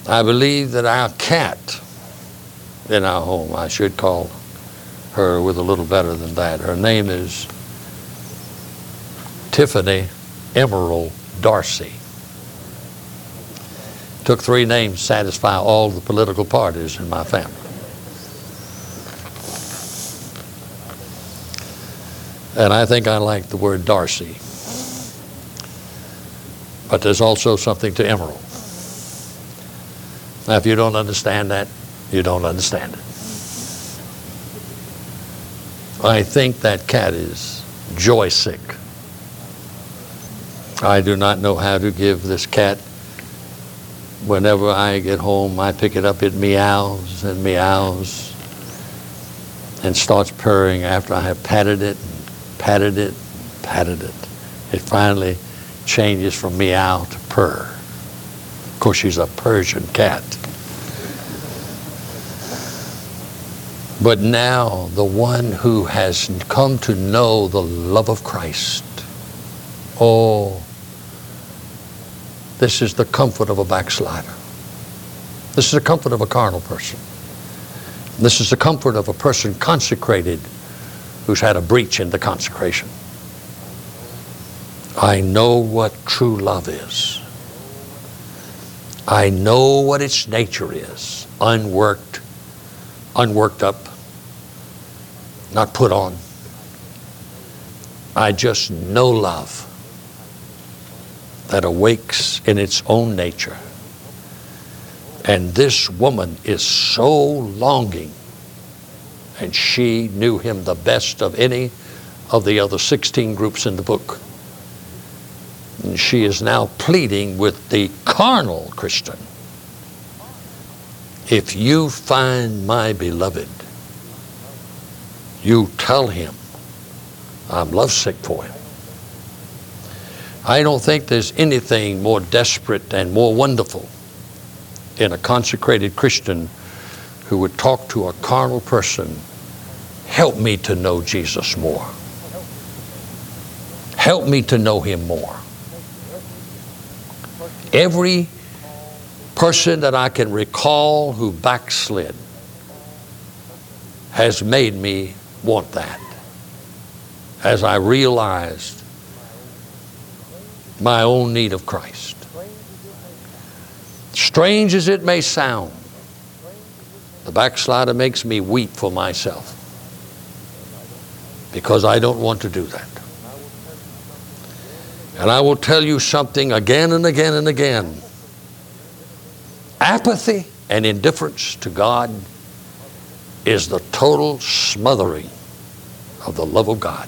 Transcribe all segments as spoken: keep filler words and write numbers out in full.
I believe that our cat in our home, I should call her with a little better than that. Her name is Tiffany Emerald Darcy. Took three names to satisfy all the political parties in my family. And I think I like the word Darcy. But there's also something to emerald. Now, if you don't understand that, you don't understand it. I think that cat is joy sick. I do not know how to give this cat. Whenever I get home, I pick it up, it meows and meows and starts purring after I have patted it, and patted it, and patted it. It finally changes from meow to purr. Of course, she's a Persian cat. But now, the one who has come to know the love of Christ, oh, this is the comfort of a backslider. This is the comfort of a carnal person. This is the comfort of a person consecrated who's had a breach in the consecration. I know what true love is. I know what its nature is. Unworked, unworked up, not put on. I just know love that awakes in its own nature. And this woman is so longing, and she knew him the best of any of the other sixteen groups in the book. And she is now pleading with the carnal Christian. If you find my beloved, you tell him I'm lovesick for him. I don't think there's anything more desperate and more wonderful in a consecrated Christian who would talk to a carnal person, help me to know Jesus more. Help me to know him more. Every person that I can recall who backslid has made me want that. As I realized my own need of Christ. Strange as it may sound, the backslider makes me weep for myself because I don't want to do that. And I will tell you something again and again and again. Apathy and indifference to God is the total smothering of the love of God.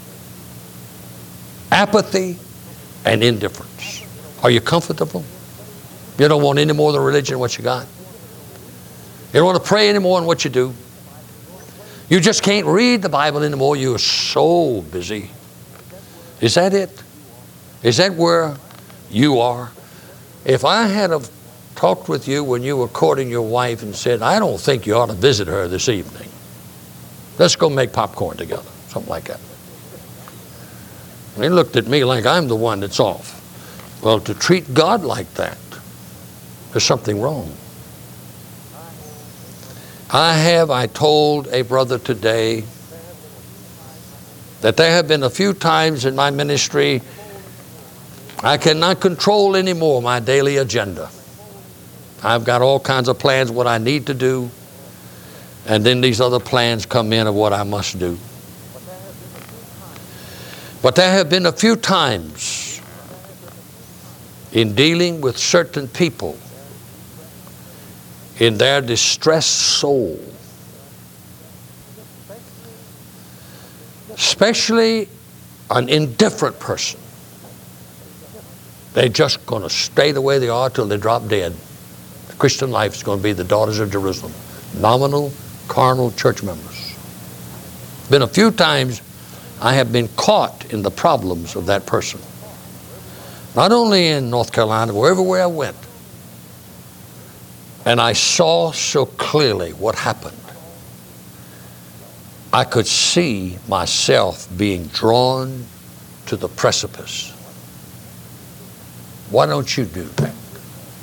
Apathy and indifference. Are you comfortable? You don't want any more than religion than what you got. You don't want to pray any more than what you do. You just can't read the Bible anymore. You're so busy. Is that it? Is that where you are? If I had have talked with you when you were courting your wife and said, I don't think you ought to visit her this evening. Let's go make popcorn together. Something like that. And he looked at me like I'm the one that's off. Well, to treat God like that, there's something wrong. I have, I told a brother today that there have been a few times in my ministry I cannot control anymore my daily agenda. I've got all kinds of plans what I need to do, and then these other plans come in of what I must do. But there have been a few times in dealing with certain people in their distressed soul, especially an indifferent person. They're just going to stay the way they are till they drop dead. The Christian life is going to be the daughters of Jerusalem. Nominal, carnal church members. Been a few times I have been caught in the problems of that person. Not only in North Carolina, but everywhere I went. And I saw so clearly what happened. I could see myself being drawn to the precipice. Why don't you do that?